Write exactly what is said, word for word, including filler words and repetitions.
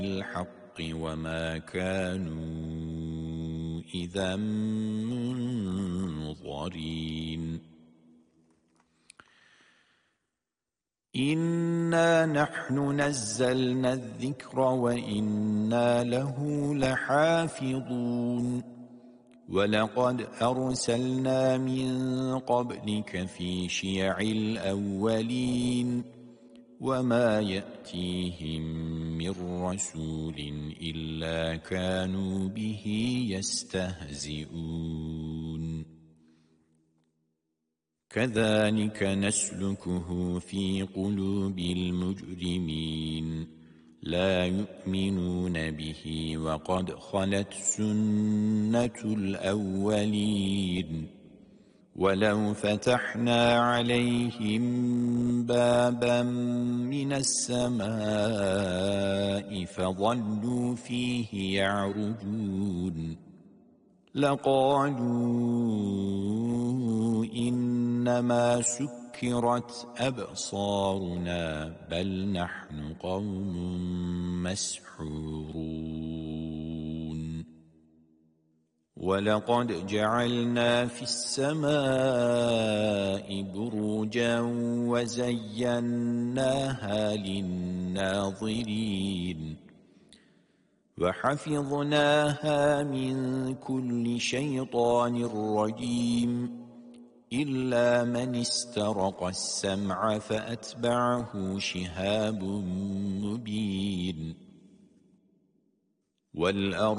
الحق وما كانوا إذا منظرين إنا نحن نزلنا الذكر وإنا له لحافظون ولقد أرسلنا من قبلك في شيع الأولين وما يأتيهم من رسول إلا كانوا به يستهزئون كذلك نسلكه في قلوب المجرمين لا يؤمنون به وقد خلت سنة الأولين ولو فتحنا عليهم بابا من السماء فظلوا فيه يعرجون لقالوا إنما سكرت أبصارنا بل نحن قوم مسحورون ولقد جعلنا في السماء بروجا وزيناها للناظرين وحفظناها من كل شيطان رجيم إلا من استرق السمع فأتبعه شهاب مبين والأرض